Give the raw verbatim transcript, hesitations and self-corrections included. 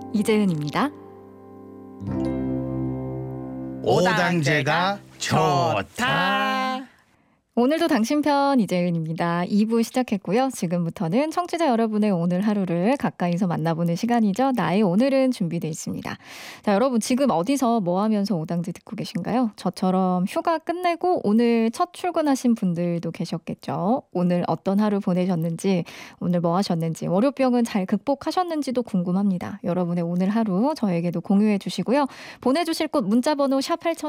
이재은입니다. 오당제가 좋다. 오늘도 당신 편 이재은입니다. 이 부 시작했고요. 지금부터는 청취자 여러분의 오늘 하루를 가까이서 만나보는 시간이죠. 나의 오늘은 준비되어 있습니다. 자, 여러분 지금 어디서 뭐 하면서 오당제 듣고 계신가요? 저처럼 휴가 끝내고 오늘 첫 출근하신 분들도 계셨겠죠. 오늘 어떤 하루 보내셨는지, 오늘 뭐 하셨는지, 월요병은 잘 극복하셨는지도 궁금합니다. 여러분의 오늘 하루 저에게도 공유해 주시고요. 보내주실 곳 문자번호 샵 팔